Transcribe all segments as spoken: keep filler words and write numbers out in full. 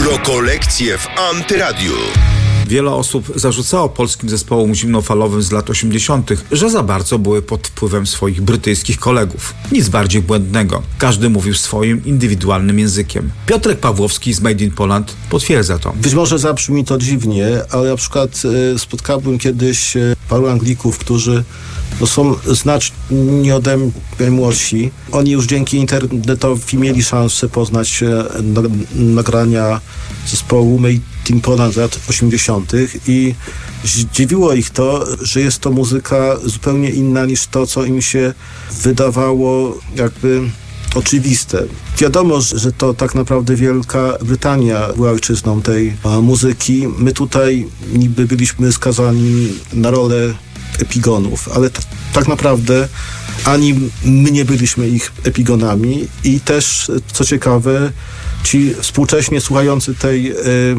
Rokolekcje w Antyradiu. Wiele osób zarzucało polskim zespołom zimnofalowym z lat osiemdziesiątych, że za bardzo były pod wpływem swoich brytyjskich kolegów. Nic bardziej błędnego. Każdy mówił swoim indywidualnym językiem. Piotrek Pawłowski z Made in Poland potwierdza to. Być może zabrzmi to dziwnie, ale na przykład e, spotkałbym kiedyś e, paru Anglików, którzy no, są znacznie ode mnie młodsi. Oni już dzięki internetowi mieli szansę poznać e, na, nagrania zespołu Made in Poland z lat osiemdziesiątych i zdziwiło ich to, że jest to muzyka zupełnie inna niż to, co im się wydawało jakby oczywiste. Wiadomo, że to tak naprawdę Wielka Brytania była ojczyzną tej muzyki. My tutaj niby byliśmy skazani na rolę epigonów, ale t- tak naprawdę ani my nie byliśmy ich epigonami i też, co ciekawe, ci współcześnie słuchający tej y,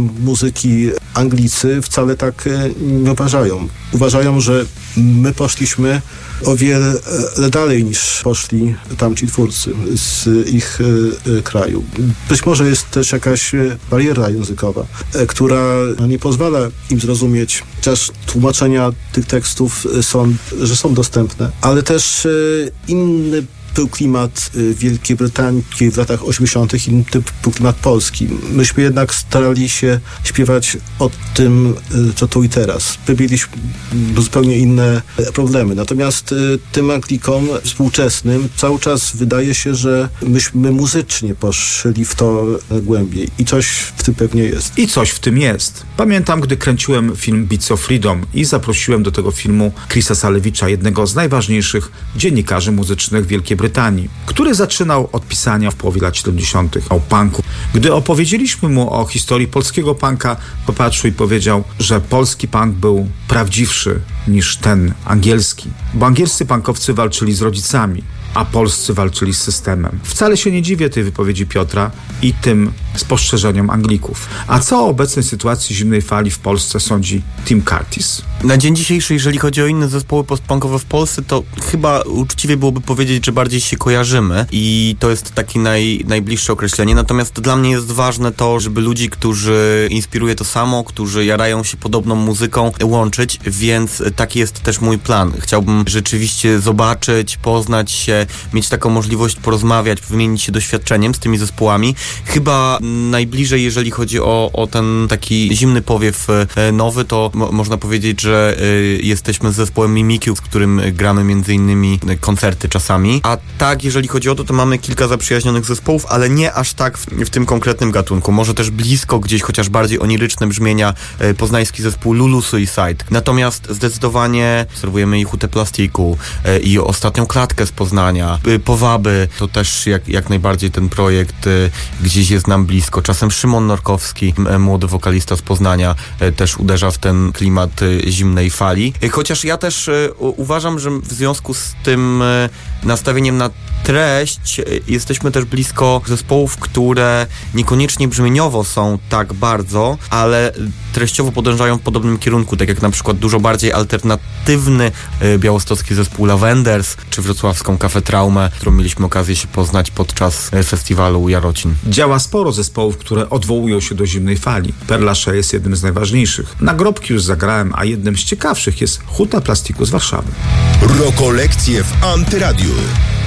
muzyki Anglicy wcale tak y, nie uważają. Uważają, że my poszliśmy o wiele y, dalej niż poszli tamci twórcy z ich y, y, kraju. Być może jest też jakaś y, bariera językowa, y, która nie pozwala im zrozumieć, chociaż tłumaczenia tych tekstów y, są, że są dostępne, ale też y, inny był klimat Wielkiej Brytanii w latach osiemdziesiątych i był klimat polski. Myśmy jednak starali się śpiewać o tym, co tu i teraz. My mieliśmy zupełnie inne problemy. Natomiast tym Anglikom współczesnym cały czas wydaje się, że myśmy muzycznie poszli w to głębiej. I coś w tym pewnie jest. I coś w tym jest. Pamiętam, gdy kręciłem film Beats of Freedom i zaprosiłem do tego filmu Chrisa Salewicza, jednego z najważniejszych dziennikarzy muzycznych Wielkiej Brytanii, który zaczynał od pisania w połowie lat siedemdziesiątych o punku. Gdy opowiedzieliśmy mu o historii polskiego punka, popatrzył i powiedział, że polski punk był prawdziwszy niż ten angielski, bo angielscy punkowcy walczyli z rodzicami, a polscy walczyli z systemem. Wcale się nie dziwię tej wypowiedzi Piotra i tym spostrzeżeniom Anglików. A co o obecnej sytuacji zimnej fali w Polsce sądzi Tim Curtis? Na dzień dzisiejszy, jeżeli chodzi o inne zespoły postpunkowe w Polsce, to chyba uczciwie byłoby powiedzieć, że bardziej się kojarzymy i to jest takie naj, najbliższe określenie. Natomiast dla mnie jest ważne to, żeby ludzi, którzy inspiruje to samo, którzy jarają się podobną muzyką, łączyć, więc taki jest też mój plan. Chciałbym rzeczywiście zobaczyć, poznać się, mieć taką możliwość porozmawiać, wymienić się doświadczeniem z tymi zespołami. Chyba najbliżej, jeżeli chodzi o, o ten taki zimny powiew nowy, to mo- można powiedzieć, że y, jesteśmy z zespołem Mimikyu, z którym gramy między innymi koncerty czasami. A tak, jeżeli chodzi o to, to mamy kilka zaprzyjaźnionych zespołów, ale nie aż tak w, w tym konkretnym gatunku. Może też blisko gdzieś, chociaż bardziej oniryczne brzmienia, y, poznański zespół Lulu Suicide. Natomiast zdecydowanie obserwujemy i Hutę Plastiku, y, i ostatnią Klatkę z Poznania, y, Powaby, to też jak, jak najbardziej ten projekt y, gdzieś jest nam blisko. Czasem Szymon Norkowski, y, młody wokalista z Poznania, y, też uderza w ten klimat y, zimnej fali. Y, chociaż ja też y, uważam, że w związku z tym y, nastawieniem na treść y, jesteśmy też blisko zespołów, które niekoniecznie brzmieniowo są tak bardzo, ale treściowo podążają w podobnym kierunku, tak jak na przykład dużo bardziej alternatywny y, białostocki zespół Lavenders, czy wrocławską Kafę Traumę, którą mieliśmy okazję się poznać podczas y, festiwalu Jarocin. Działa sporo zespołów, które odwołują się do zimnej fali. Perlasze jest jednym z najważniejszych. Nagrobki już zagrałem, a jednym z ciekawszych jest Huta Plastiku z Warszawy. Rokolekcje w Antyradiu.